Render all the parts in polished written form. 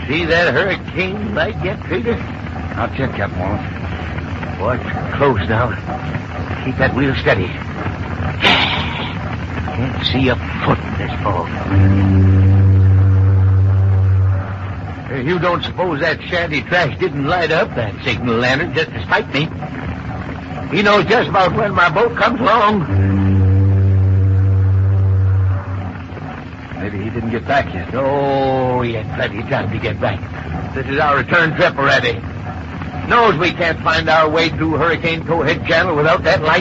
See that hurricane light yet, Peter? I'll check, Captain Wallace. Watch close now. Keep that wheel steady. Can't see a foot in this fog. You don't suppose that shanty trash didn't light up that signal lantern just to spite me? He knows just about when my boat comes along. Maybe he didn't get back yet. Oh, he had plenty of time to get back. This is our return trip already. Knows we can't find our way through Hurricane Towhead Channel without that light.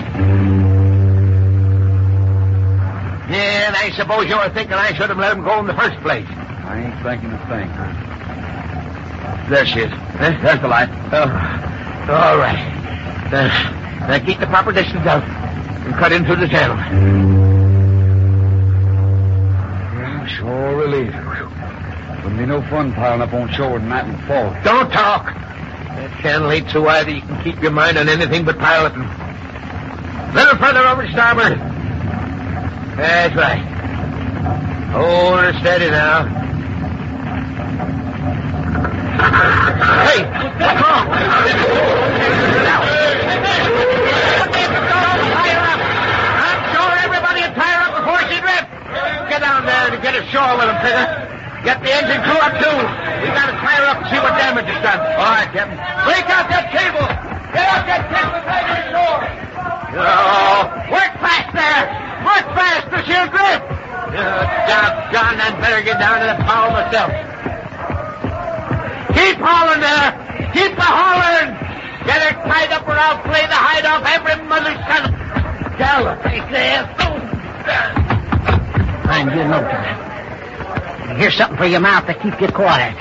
Yeah, and I suppose you're thinking I should have let him go in the first place. I ain't thinking a thing. There she is. There's the light. Oh, all right. Now keep the proper distance out and cut into the channel. Yeah, sure relief. Wouldn't be no fun piling up on shore tonight in the fog. Don't talk. That channel ain't so wide that you can keep your mind on anything but piloting. Little further over to starboard. That's right. Hold her steady now. Hey, what's wrong? I'm sure everybody will tie her up before she drifts. Get down there and get ashore with them, Peter. Get the engine crew up, too. We got to tie her up and see what damage is done. All right, Captain. Break out that cable. Get out that cable and take her ashore. Oh, work fast there. Work fast or she'll drift. Doggone, I'd better get down to the power myself. Keep hauling there. Keep the hauling. Get her tied up or I'll play the hide off every mother's son. Galloping there. I'm your note to that. Here's something for your mouth to keep you quiet.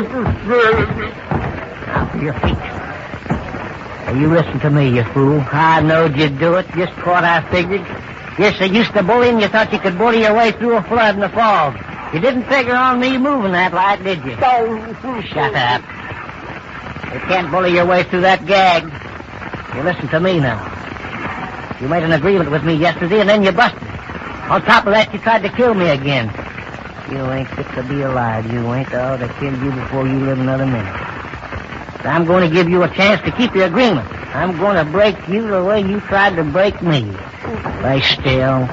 Now for your feet. Now, you listen to me, you fool. I knowed you'd do it. Just what I figured. You're so used to bullying, you thought you could bully your way through a flood in the fog. You didn't figure on me moving that light, did you? Shut up. You can't bully your way through that gag. You listen to me now. You made an agreement with me yesterday, and then you busted. On top of that, you tried to kill me again. You ain't fit to be alive, you ain't. I ought to kill you before you live another minute. So I'm going to give you a chance to keep your agreement. I'm going to break you the way you tried to break me. Lay still.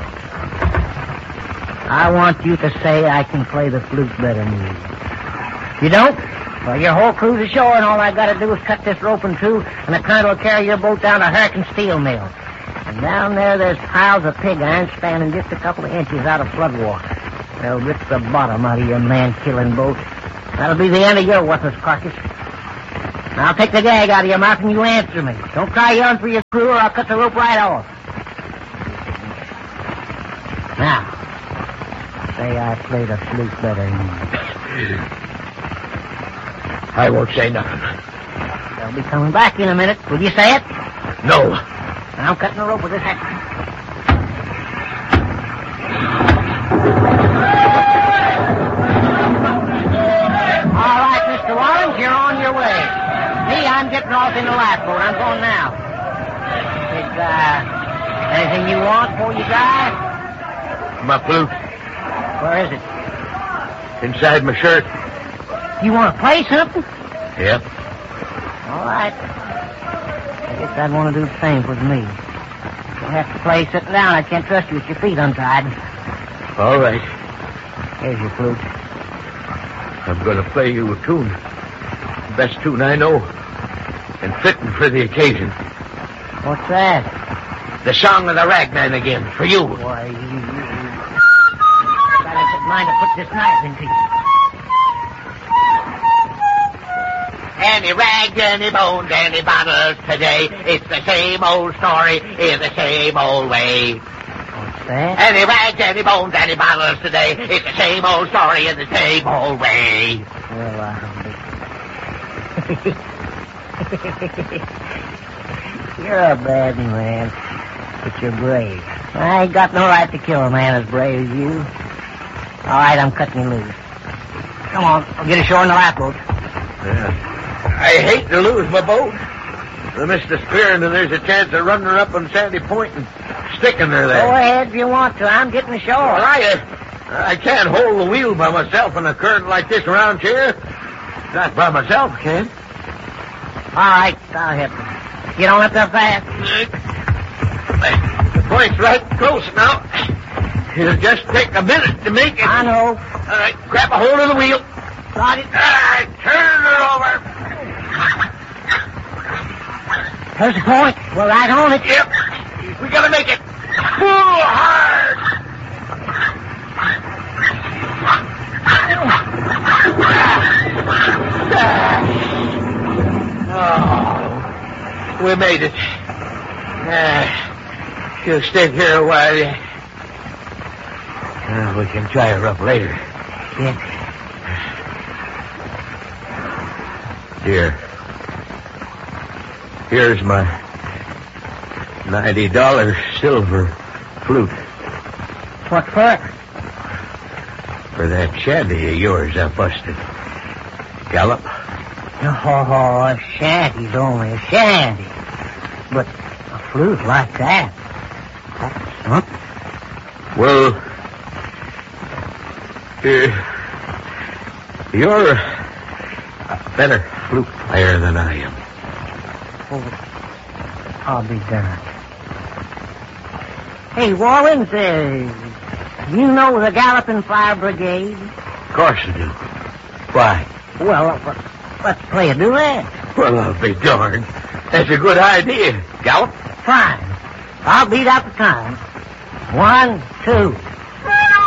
I want you to say I can play the flute better than you. You don't? Well, your whole crew's ashore, and all I got to do is cut this rope in two, and the current will carry your boat down to Hurricane Steel Mill. And down there's piles of pig iron spanning just a couple of inches out of floodwater. They'll rip the bottom out of your man-killing boat. That'll be the end of your worthless carcass. Now, I'll take the gag out of your mouth and you answer me. Don't try yelling for your crew or I'll cut the rope right off. Now, say I play the flute better than you. I won't say nothing. They'll be coming back in a minute. Will you say it? No. I'm cutting the rope with this axe. All right, Mr. Warren, you're on your way. Me, I'm getting off in the lifeboat. I'm going now. Is, anything you want before you die? My flute. Where is it? Inside my shirt. You want to play something? Yep. All right. I guess I'd want to do the same with me. You'll have to play sitting down. I can't trust you with your feet untied. All right. Here's your flute. I'm going to play you a tune. The best tune I know. And fitting for the occasion. What's that? The Song of the Ragman again, for you. Why, you got a good mind to put this knife into you. Any rags, any bones, any bottles today. It's the same old story in the same old way. What's that? Any rags, any bones, any bottles today. It's the same old story in the same old way. Well, you're a bad man, but you're brave. I ain't got no right to kill a man as brave as you. All right, I'm cutting you loose. Come on, I'll get ashore in the lifeboat. Yeah. I hate to lose my boat. The Mr. Spearing, and there's a chance of running her up on Sandy Point and sticking her there. Go ahead if you want to. I'm getting ashore. Well, I can't hold the wheel by myself in a current like this around here. Not by myself, Ken. All right, I'll help you. You don't have to fast. The point's right close now. It'll just take a minute to make it. I know. All right, grab a hold of the wheel. Got it. All right, turn her over. There's the point. We're right on it. Yep. We gotta make it. Pull hard. Oh, we made it. She'll stay here a while yet. We can try her up later. Yeah. Here. Here's my $90 silver flute. What for? For that shanty of yours I busted. Gallop. Oh, a shanty's only a shanty. But a flute like that. That's something. Well, you're a better flute player than I am. Oh, I'll be darned. Hey, Wallens, you know the Galloping Fire Brigade? Of course I do. Why? Well, let's play a duet. Well, I'll be darned. That's a good idea. Gallop. Fine. I'll beat out the time. 1, 2.